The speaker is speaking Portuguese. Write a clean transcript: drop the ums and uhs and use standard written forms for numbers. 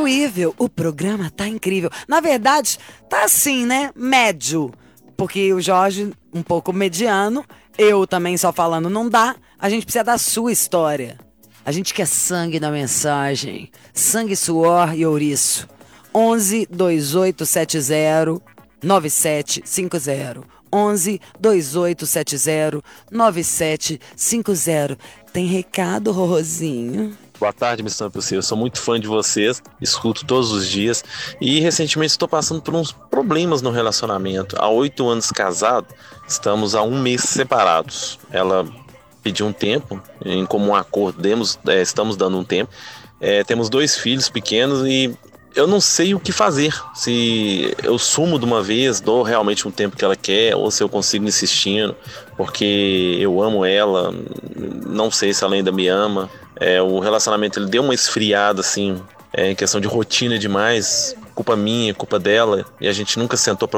Inexequível, o programa tá incrível. Na verdade, tá assim, né? Médio. Porque o Jorge, um pouco mediano, eu também só falando não dá. A gente precisa da sua história. A gente quer sangue na mensagem. Sangue, suor e ouriço. 11 2870 9750. 11 2870 9750. Tem recado, Rorozinho? Boa tarde, Missão Impossível. Eu sou muito fã de vocês, escuto todos os dias e recentemente estou passando por uns problemas no relacionamento. Há 8 anos casado, estamos há um mês separados. Ela pediu um tempo, em comum acordo, estamos dando um tempo. Temos 2 filhos pequenos e eu não sei o que fazer. Se eu sumo de uma vez, dou realmente um tempo que ela quer, ou se eu consigo insistindo, porque eu amo ela, não sei se ela ainda me ama. O relacionamento ele deu uma esfriada assim, em questão de rotina demais, culpa minha, culpa dela, e a gente nunca sentou para